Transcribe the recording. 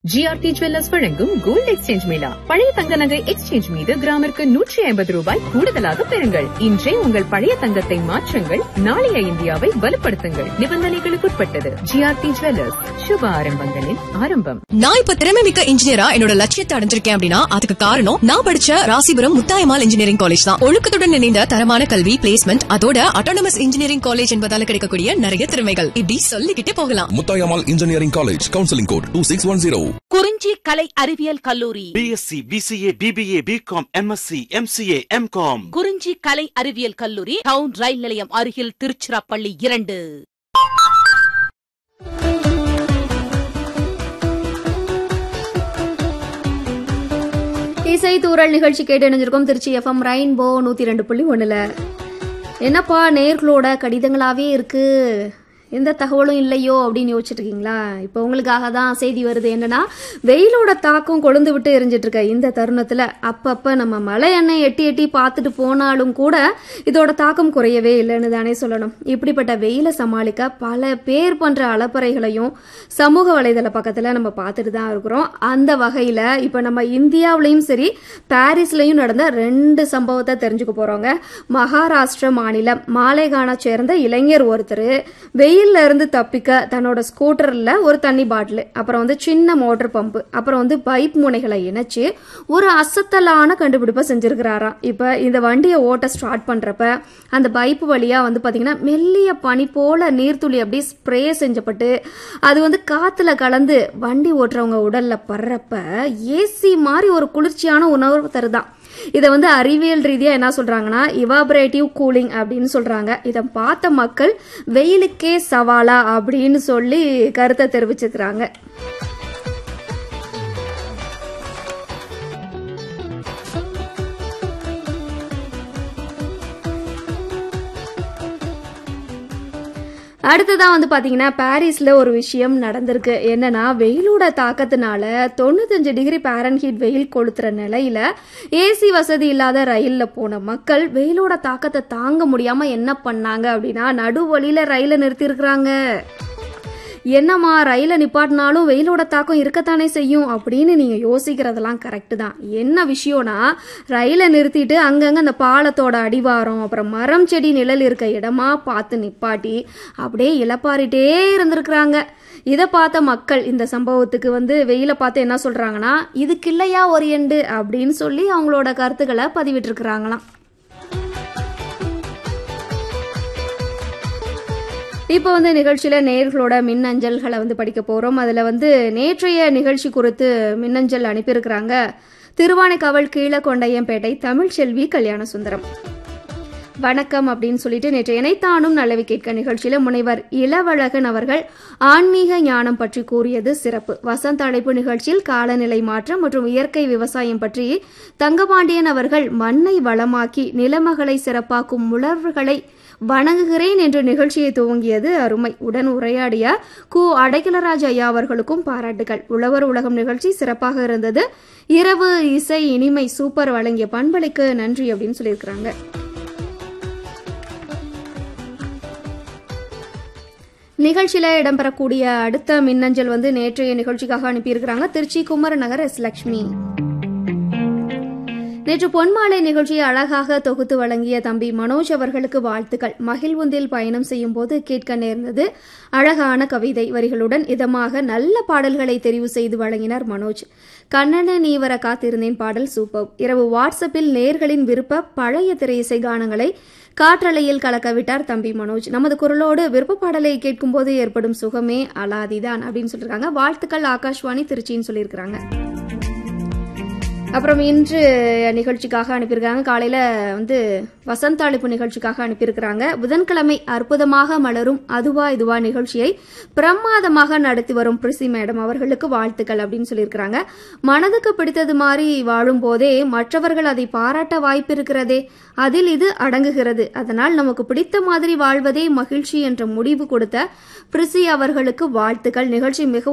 GRT jewellers வழங்கும் gold exchange Mela. பழைய தங்க நகை எக்ஸ்சேஞ்ச் மீது கிராமிற்கு 150 ரூபாய் கூடுதலாக பெறுங்கள். இன்றே உங்கள் பழைய தங்கத்தை மாற்றுங்கள். நாளைய இந்தியாவை வலுப்படுத்துங்கள். நிபந்தனைகளுக்குட்பட்டது. ஜிஆர்டி ஜுவல்லர்ஸ், சுப ஆரம்பங்களின் ஆரம்பம். நான் இப்ப திறமைமிக்க இன்ஜினியரா என்னோட லட்சியத்தை அடைஞ்சிருக்கேன் அப்படின்னா அதுக்கு காரணம் நான் படிச்ச ராசிபுரம் முத்தாயம்மாள் இன்ஜினியரிங் காலேஜ் தான். ஒழுக்கத்துடன் இணைந்த தரமான கல்வி, பிளேஸ்மெண்ட், அதோட அட்டானமஸ் இன்ஜினியரிங் காலேஜ் என்பதால கிடைக்கக்கூடிய நிறைய திறமைகள் இப்படி சொல்லிக்கிட்டே போகலாம். Muthayammal engineering college, counselling code 2610. குறிஞ்சி கலை அறிவியல் கல்லூரி BSc, BCA, BBA, BCom, MSc, MCA, MCom. குறிஞ்சி கலை அறிவியல் கல்லூரி டவுன் ரயில் நிலையம் அருகில் திருச்சிராப்பள்ளி 2. இசை தூரல் நிகழ்ச்சி கேட்டு இணைஞ்சிருக்கோம் திருச்சி FM ரெயின்போ 102.1. என்னப்பா நேர்களோட கடிதங்களாவே இருக்கு, எந்த தகவலும் இல்லையோ அப்படின்னு யோசிச்சுட்டு இருக்கீங்களா? இப்போ உங்களுக்காக தான் செய்தி வருது. என்னன்னா, வெயிலோட தாக்கம் கொழுந்து விட்டு எரிஞ்சிட்டு இருக்க இந்த தருணத்துல அப்பப்ப நம்ம மழை எண்ணெய் எட்டி எட்டி பார்த்துட்டு போனாலும் கூட இதோட தாக்கம் குறையவே இல்லைன்னு தானே சொல்லணும். இப்படிப்பட்ட வெயிலை சமாளிக்க பல பேர் பண்ற அலப்பறைகளையும் சமூக வலைதள பக்கத்துல நம்ம பார்த்துட்டு தான் இருக்கிறோம். அந்த வகையில இப்ப நம்ம இந்தியாவிலையும் சரி பாரிஸ்லயும் நடந்த 2 சம்பவத்தை தெரிஞ்சுக்க போறோங்க. மகாராஷ்டிர மாநிலம் மாலேகானை சேர்ந்த இளைஞர் ஒருத்தர் வெயில்ல இருந்து தப்பிக்க தன்னோட ஸ்கூட்டர்ல ஒரு தண்ணி பாட்டில், அப்புறம் சின்ன மோட்டர் பம்பு, அப்புறம் பைப் முனைகளை இணைச்சு ஒரு அசத்தலான கண்டுபிடிப்பை செஞ்சிருக்கிறாராம். இப்ப இந்த வண்டியை ஓட்ட ஸ்டார்ட் பண்றப்ப அந்த பைப் வழியா பாத்தீங்கன்னா மெல்லிய பனி போல நீர்த்துளி அப்படியே ஸ்ப்ரே செஞ்சப்பட்டு அது காத்துல கலந்து வண்டி ஓட்டுறவங்க உடல்ல படுறப்ப ஏசி மாதிரி ஒரு குளிர்ச்சியான உணர்வு தருதான். இதை அறிவியல் ரீதியா என்ன சொல்றாங்கன்னா இவாபரேட்டிவ் கூலிங் அப்படின்னு சொல்றாங்க. இதை பார்த்த மக்கள் வெயிலுக்கே சவாலா அப்படின்னு சொல்லி கருத்தை தெரிவிச்சிருக்கிறாங்க. அடுத்ததான் பாத்தீங்கன்னா பாரிஸ்ல ஒரு விஷயம் நடந்திருக்கு. என்னன்னா, வெயிலோட தாக்கத்தினால 95 டிகிரி பாரன்ஹீட் வெயில் கொளுத்துற நிலையில ஏசி வசதி இல்லாத ரயில்ல போன மக்கள் வெயிலோட தாக்கத்தை தாங்க முடியாம என்ன பண்ணாங்க அப்படின்னா நடுவழியில ரயில நிறுத்தி இருக்கிறாங்க. என்னம்மா ரயில நிப்பாட்டினாலும் வெயிலோட தாக்கம் இருக்கத்தானே செய்யும் அப்படின்னு நீங்க யோசிக்கிறதெல்லாம் கரெக்டு தான். என்ன விஷயம்னா, ரயில நிறுத்திட்டு அங்கங்க அந்த பாலத்தோட அடிவாரம் அப்புறம் மரம் செடி நிழல் இருக்க இடமா பார்த்து நிப்பாட்டி அப்படியே இளப்பாரிட்டே இருந்திருக்கிறாங்க. இதை பார்த்த மக்கள் இந்த சம்பவத்துக்கு வெயில பார்த்து என்ன சொல்றாங்கன்னா, இதுக்கு இல்லையா ஒரு எண்டு அப்படின்னு சொல்லி அவங்களோட கருத்துக்களை பதிவிட்டு இருக்கிறாங்களாம். இப்போ நிகழ்ச்சியில நேர்களோட மின்னஞ்சல்களை படிக்க போறோம். அதுல நேற்றைய நிகழ்ச்சி குறித்து மின்னஞ்சல் அனுப்பியிருக்கிறாங்க. திருவானைக்காவல் கீழகொண்டையம்பேட்டை தமிழ்ச்செல்வி கல்யாண சுந்தரம். வணக்கம் அப்படின்னு சொல்லிட்டு நேற்று இணைத்தானும் நல்லவி கேட்க நிகழ்ச்சியில முனைவர் இளவழகன் அவர்கள் ஆன்மீக ஞானம் பற்றி கூறியது சிறப்பு. வசந்த அழைப்பு நிகழ்ச்சியில் காலநிலை மாற்றம் மற்றும் இயற்கை விவசாயம் பற்றி தங்கபாண்டியன் அவர்கள் மண்ணை வளமாக்கி நிலமகளை சிறப்பாக்கும் உணர்வுகளை வணங்குகிறேன் என்று நிகழ்ச்சியை துவங்கியது அருமை. உடன் உரையாடிய அடைக்கலராஜ் ஐயா அவர்களுக்கும் பாராட்டுகள். உழவர் உலகம் நிகழ்ச்சி சிறப்பாக இருந்தது. இரவு இசை இனிமை சூப்பர், வழங்கிய பண்பலைக்கு நன்றி அப்படின்னு சொல்லியிருக்கிறாங்க. நிகழ்ச்சியில இடம்பெறக்கூடிய அடுத்த மின்னஞ்சல் நேற்றைய நிகழ்ச்சிக்காக அனுப்பியிருக்கிறாங்க. திருச்சி குமரநகர் எஸ் லட்சுமி. நேற்று பொன்மாலை நிகழ்ச்சியை அழகாக தொகுத்து வழங்கிய தம்பி மனோஜ் அவர்களுக்கு வாழ்த்துக்கள். மகிழ்வுந்தில் பயணம் செய்யும் போது கேட்க நேர்ந்தது அழகான கவிதை வரிகளுடன் இதமாக நல்ல பாடல்களை தெரிவு செய்து வழங்கினார் மனோஜ். கண்ணன நீ வர காத்திருந்தேன் பாடல் சூப்பர். இரவு வாட்ஸ்அப்பில் நேர்களின் விருப்ப பழைய திரையிசை கானங்களை காற்றலையில் கலக்கவிட்டார் தம்பி மனோஜ். நமது குரலோடு விருப்ப பாடலை கேட்கும் போது ஏற்படும் சுகமே அலாதிதான் அப்படின்னு சொல்லியிருக்காங்க. வாழ்த்துக்கள் ஆகாஷ்வாணி திருச்சின்னு சொல்லியிருக்கிறாங்க. அப்புறம் இன்று நிகழ்ச்சிக்காக அனுப்பியிருக்காங்க. காலையில வசந்த அழைப்பு நிகழ்ச்சிக்காக அனுப்பியிருக்கிறாங்க. புதன்கிழமை அற்புதமாக மலரும் அதுவா இதுவா நிகழ்ச்சியை பிரமாதமாக நடத்தி வரும் பிரிசி மேடம் அவர்களுக்கு வாழ்த்துக்கள் அப்படின்னு சொல்லியிருக்கிறாங்க. மனதுக்கு பிடித்தது மாதிரி வாழும் போதே மற்றவர்கள் அதை பாராட்ட வாய்ப்பு இருக்கிறதே, அதில் இது அடங்குகிறது. அதனால் நமக்கு பிடித்த மாதிரி வாழ்வதே மகிழ்ச்சி என்ற முடிவு கொடுத்த பிரிசி அவர்களுக்கு வாழ்த்துக்கள். நிகழ்ச்சி மிகவும்